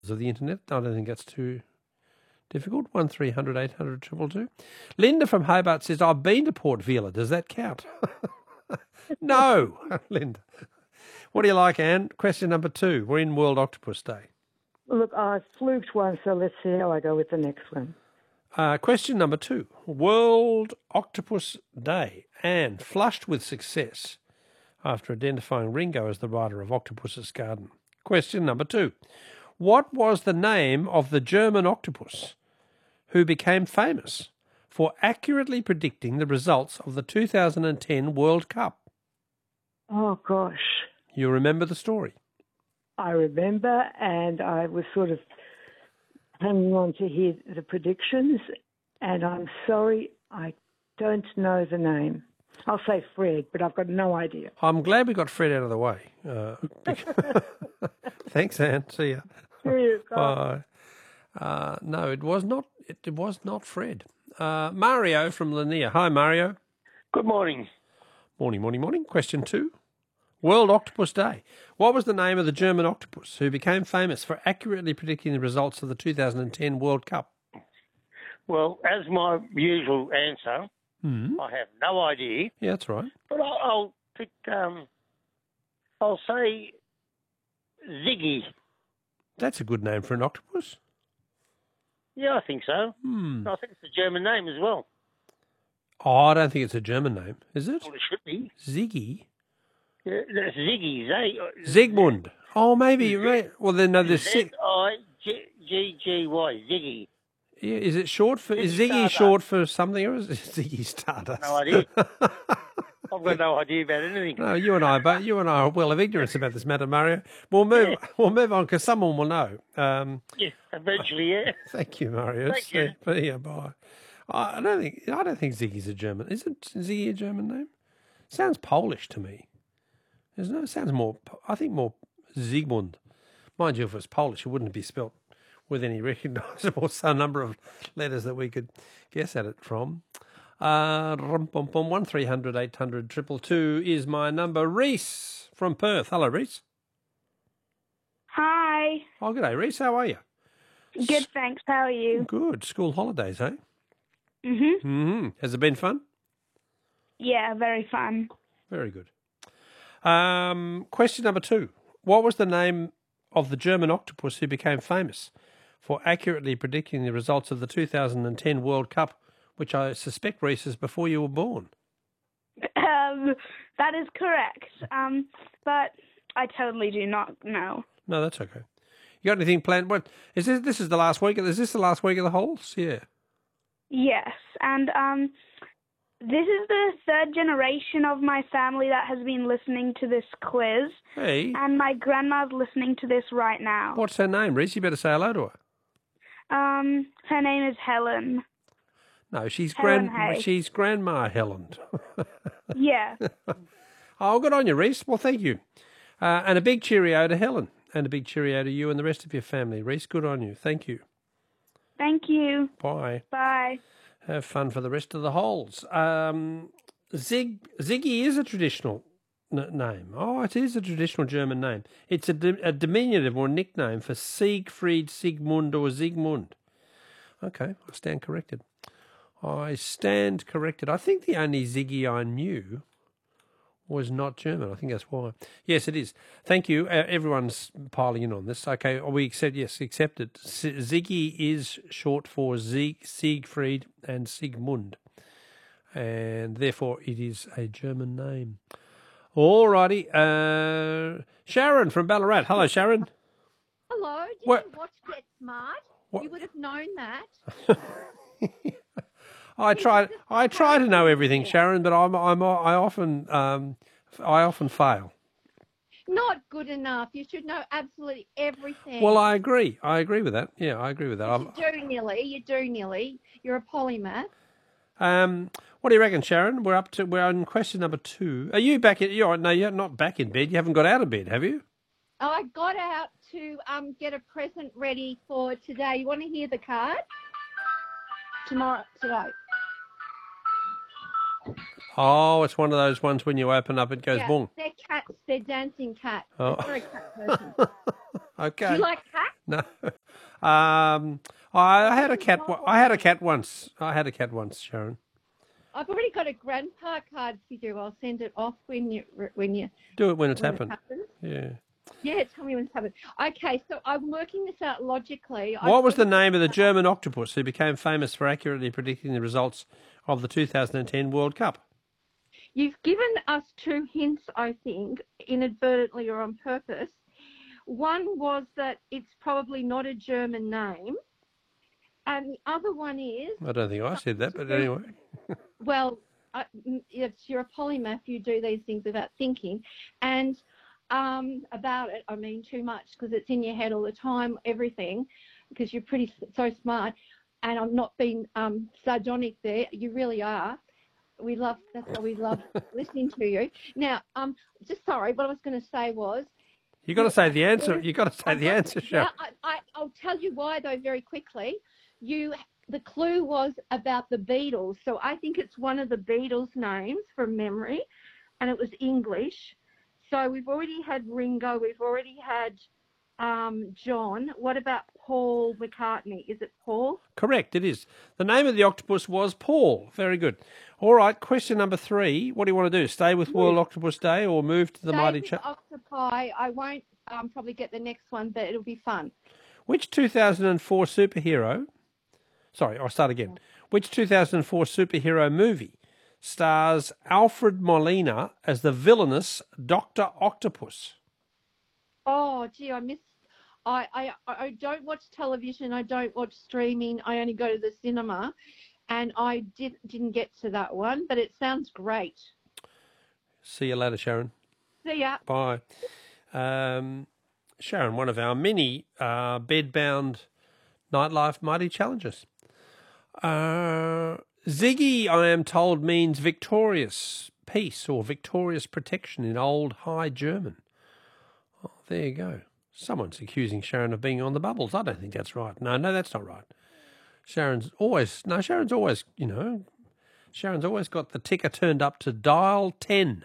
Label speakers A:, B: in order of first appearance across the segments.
A: of the internet. I don't think that's too difficult. 1300 800 222. Linda from Hobart says, I've been to Port Vila. Does that count? No, Linda. What do you like, Anne? Question number 2. We're in World Octopus Day.
B: Look, I fluked one, so let's see how I go with the next one.
A: Question number 2. World Octopus Day. Anne, flushed with success after identifying Ringo as the writer of Octopus's Garden. Question number 2. What was the name of the German octopus who became famous for accurately predicting the results of the 2010 World Cup?
B: Oh, gosh.
A: You remember the story?
B: I remember, and I was sort of hanging on to hear the predictions, and I'm sorry, I don't know the name. I'll say Fred, but I've got no idea.
A: I'm glad we got Fred out of the way. Thanks, Anne. See ya.
B: See you.
A: Bye. No, it was not. It was not Fred. Mario from Lanier. Hi, Mario.
C: Good morning.
A: Morning. Question 2. World Octopus Day. What was the name of the German octopus who became famous for accurately predicting the results of the 2010 World Cup?
C: Well, as my usual answer, I have no idea.
A: Yeah, that's right.
C: But I'll pick. I'll say Ziggy.
A: That's a good name for an octopus.
C: Yeah, I think so. I think it's a German name as well.
A: Oh, I don't think it's a German name, is it?
C: Well, it should be.
A: Ziggy?
C: Yeah, that's Ziggy.
A: Zygmunt. Oh, maybe. Well, then no, there's
C: Z-I-G-G-Y. Ziggy.
A: Yeah, is it short for? Is Ziggy short for something, or is it Ziggy Stardust?
C: No idea. I've got no idea about anything.
A: No, you and I are well of ignorance about this matter, Mario. We'll move on because someone will know.
C: Yeah, eventually, yeah.
A: Thank you, Mario.
C: Thank you.
A: Yeah, bye. I don't think Ziggy's a German. Isn't Ziggy a German name? Sounds Polish to me. It sounds more. I think more Zygmunt. Mind you, if it was Polish, it wouldn't be spelt with any recognisable number of letters that we could guess at it from. 1300 800 222 is my number. Reese from Perth. Hello, Reese.
D: Hi.
A: Oh, good day, Reese. How are you?
D: Good, thanks. How are you?
A: Good. School holidays, eh?
D: Mm-hmm.
A: Has it been fun?
D: Yeah, very fun.
A: Very good. Question number 2. What was the name of the German octopus who became famous for accurately predicting the results of the 2010 World Cup, which I suspect, Reese, is before you were born?
D: That is correct. But I totally do not know.
A: No, that's okay. You got anything planned? What is this? This is the last week. Is this the last week of the holes? Yeah.
D: Yes, and this is the 3rd generation of my family that has been listening to this quiz.
A: Hey.
D: And my grandma's listening to this right now.
A: What's her name, Reese? You better say hello to her.
D: Her name is Helen.
A: No, she's
D: Helen
A: Grandma Helen.
D: Yeah.
A: Oh, good on you, Reese. Well, thank you. And a big cheerio to Helen. And a big cheerio to you and the rest of your family. Reese, good on you. Thank you.
D: Thank you.
A: Bye.
D: Bye.
A: Have fun for the rest of the holes. Ziggy is a traditional name. Oh, it is a traditional German name. It's a diminutive or nickname for Siegfried, Sigmund, or Zygmunt. Okay, I stand corrected. I think the only Ziggy I knew was not German. I think that's why. Yes, it is. Thank you. Everyone's piling in on this. Okay, we accept. Yes, accepted. Ziggy is short for Siegfried and Sigmund, and therefore it is a German name. All righty. Sharon from Ballarat. Hello, Sharon.
E: Hello. Did
A: What?
E: you watch Get Smart?
A: What?
E: You would have known that.
A: I try to know everything, Sharon, but I often fail.
E: Not good enough. You should know absolutely everything.
A: Well, I agree. I agree with that. Yeah, I agree with that.
E: You do nearly. You're a polymath.
A: What do you reckon, Sharon? We're on question number 2. Are you back in? You're not back in bed. You haven't got out of bed, have you?
E: Oh, I got out to get a present ready for today. You want to hear the card? Today.
A: Oh, it's one of those ones when you open up, it goes boom.
E: They're cats. They're dancing cats.
A: Oh.
E: I'm a very cat person.
A: Okay.
E: Do you like cats?
A: No. I had a cat. I had a cat once. Sharon.
E: I've already got a grandpa card for you. I'll send it off when you
A: Do it when it's
E: when
A: happened.
E: it happens.
A: Yeah.
E: Yeah, tell me when it's happened. Okay, so I'm working this out logically.
A: What was the name of the German octopus who became famous for accurately predicting the results of the 2010 World Cup?
E: You've given us two hints, I think, inadvertently or on purpose. One was that it's probably not a German name, and the other one is...
A: I don't think I said that, but anyway.
E: Well, you're a polymath. You do these things without thinking. And about it, I mean too much, because it's in your head all the time, everything, because you're so smart. And I'm not being sardonic there. You really are. That's why we love listening to you. Now, just sorry, what I was going to say was...
A: You got to say the answer. You got to say the answer, Sharon.
E: I'll tell you why, though, very quickly. The clue was about the Beatles, so I think it's one of the Beatles' names from memory, and it was English. So we've already had Ringo, we've already had John. What about Paul McCartney? Is it Paul?
A: Correct, it is. The name of the octopus was Paul. Very good. All right, question number 3. What do you want to do? Stay with World Octopus Day or move to the Mighty
E: Octopi. I won't probably get the next one, but it'll be fun.
A: Which 2004 superhero... Sorry, I'll start again. Which 2004 superhero movie stars Alfred Molina as the villainous Dr. Octopus?
E: Oh, gee, I missed... I don't watch television. I don't watch streaming. I only go to the cinema. And I didn't get to that one, but it sounds great.
A: See you later, Sharon.
E: See ya.
A: Bye. Sharon, one of our many bed-bound nightlife mighty challenges. Ziggy, I am told, means victorious peace or victorious protection in Old High German. Oh, there you go. Someone's accusing Sharon of being on the bubbles. I don't think that's right. No, that's not right. Sharon's always got the ticker turned up to dial 10.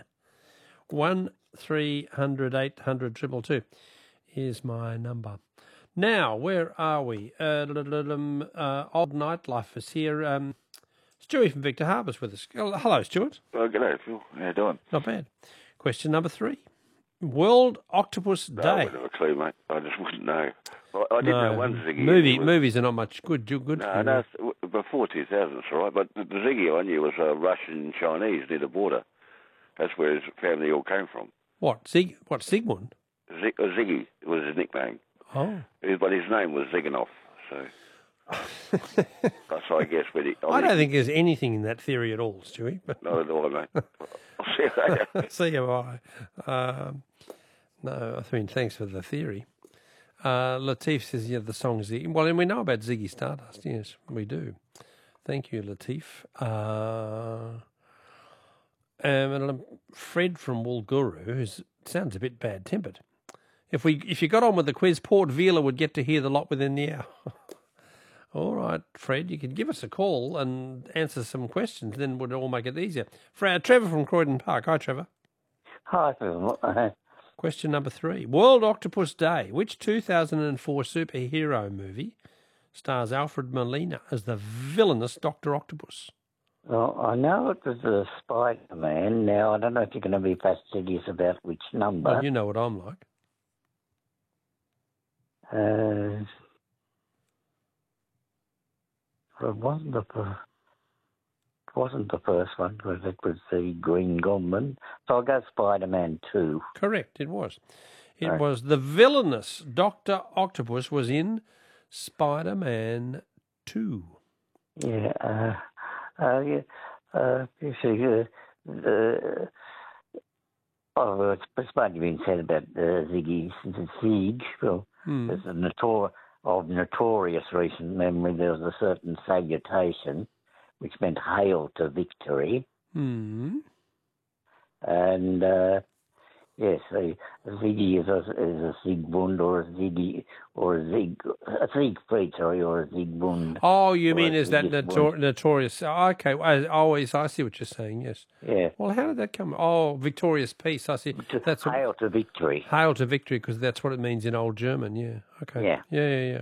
A: 1300 800 222 is my number. Now, where are we? Old Nightlife is here. Stewie from Victor Harbour's with us. Hello, Stuart.
F: Oh, g'day, Phil. How you doing?
A: Not bad. Question number 3. World Octopus Day.
F: I wouldn't have a clue, mate. I just wouldn't know. I did know one Ziggy.
A: Movies are not much good.
F: No, before 2000, it's all right. But the Ziggy I knew was Russian-Chinese near the border. That's where his family all came from.
A: What, Sigmund?
F: Ziggy was his nickname.
A: Oh.
F: But his name was Ziganov, so... So I guess...
A: I don't think there's anything in that theory at all, Stewie. But...
F: Not at all, mate. I'll see you later.
A: See you, bye. No, I mean, thanks for the theory. Latif says, the song Ziggy. Well, and we know about Ziggy Stardust. Yes, we do. Thank you, Latif. And Fred from Woolgooroo, who sounds a bit bad-tempered. If you got on with the quiz, Port Vila would get to hear the lot within the hour. All right, Fred, you could give us a call and answer some questions, then would all make it easier. Trevor from Croydon Park. Hi, Trevor.
G: Hi, Phil.
A: Question number 3. World Octopus Day. Which 2004 superhero movie stars Alfred Molina as the villainous Dr. Octopus?
G: Well, I know it was a Spider-Man. Now, I don't know if you're going to be fastidious about which number.
A: Well, you know what I'm like.
G: It wasn't the first one, because it was the Green Goblin. So I'll go Spider-Man 2.
A: Correct, it was. It was the villainous Dr. Octopus was in Spider-Man 2.
G: Yeah, you see, it's partly been said about Ziggy. Zig, well, there's of notorious recent memory, there was a certain salutation which meant hail to victory.
A: Mm.
G: And Yes, a Ziggy is a Siegmund or a Ziggy or a Siegfried, sorry, or a Siegmund.
A: Oh, you mean is that notorious? Oh, okay, I see what you're saying. Yes.
G: Yeah.
A: Well, how did that come? Oh, victorious peace. I see.
G: Hail to victory.
A: Hail to victory, because that's what it means in Old German. Yeah. Okay.
G: Yeah.
A: Yeah.